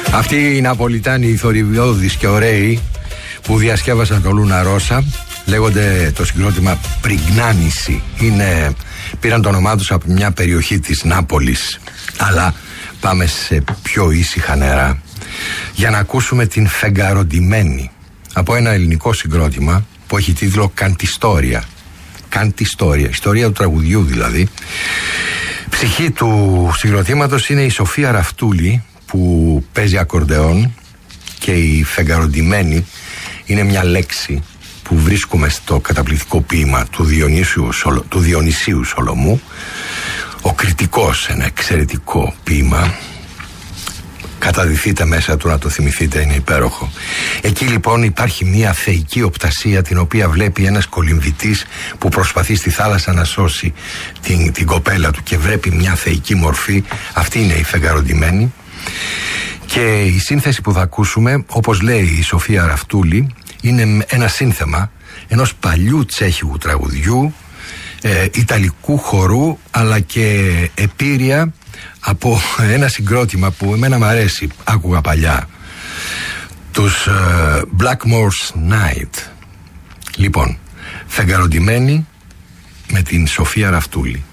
Αυτοί οι Ναπολιτάνοι, οι θορυβιώδεις και ωραίοι που διασκεύασαν το Λούνα Ρώσα, λέγονται το συγκρότημα Πριγνάνηση. Πήραν το όνομά τους από μια περιοχή της Νάπολης. Αλλά πάμε σε πιο ήσυχα νερά για να ακούσουμε την Φεγγαροντημένη, από ένα ελληνικό συγκρότημα που έχει τίτλο Καντιστόρια. Καντιστόρια, ιστορία του τραγουδιού δηλαδή. Ψυχή του συγκροτήματος είναι η Σοφία Ραφτούλη, που παίζει ακορντεόν, και η Φεγγαροντημένη είναι μια λέξη που βρίσκουμε στο καταπληκτικό ποίημα του Διονυσίου Σολομού, ο Κριτικός, ένα εξαιρετικό ποίημα. Καταδυθείτε μέσα του να το θυμηθείτε, είναι υπέροχο. Εκεί λοιπόν υπάρχει μια θεϊκή οπτασία, την οποία βλέπει ένας κολυμβητής που προσπαθεί στη θάλασσα να σώσει την κοπέλα του και βλέπει μια θεϊκή μορφή. Αυτή είναι η Φεγγαροντημένη. Και η σύνθεση που θα ακούσουμε, όπως λέει η Σοφία Ραφτούλη, είναι ένα σύνθεμα ενός παλιού τσέχικου τραγουδιού, ιταλικού χορού, αλλά και επίρρεια από ένα συγκρότημα που εμένα μ' αρέσει, άκουγα παλιά, τους Blackmore's Night. Λοιπόν, Φεγγαροντημένη με την Σοφία Ραφτούλη.